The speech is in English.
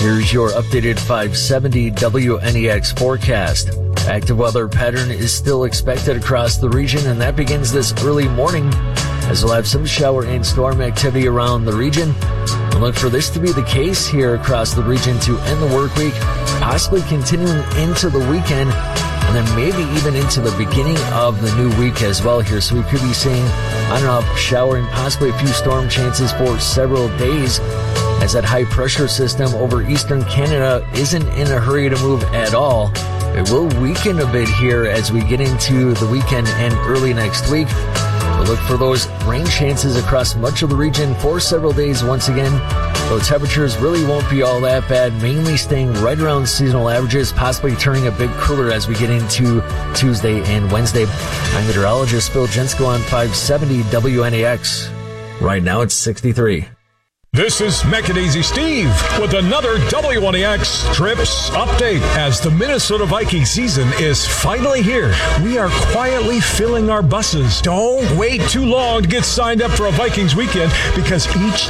Here's your updated 570 WNEX forecast. Active weather pattern is still expected across the region, and that begins this early morning as we'll have some shower and storm activity around the region. And look for this to be the case here across the region to end the work week, possibly continuing into the weekend, and then maybe even into the beginning of the new week as well here. So we could be seeing on and off shower and possibly a few storm chances for several days, as that high pressure system over eastern Canada isn't in a hurry to move at all. It will weaken a bit here as we get into the weekend and early next week. We'll look for those rain chances across much of the region for several days once again. Though temperatures really won't be all that bad, mainly staying right around seasonal averages, possibly turning a bit cooler as we get into Tuesday and Wednesday. I'm meteorologist Phil Jensko on 570 WNAX. Right now it's 63. This is Mechadaisy Steve with another WNEX Trips update. As the Minnesota Viking season is finally here, we are quietly filling our buses. Don't wait too long to get signed up for a Vikings weekend, because each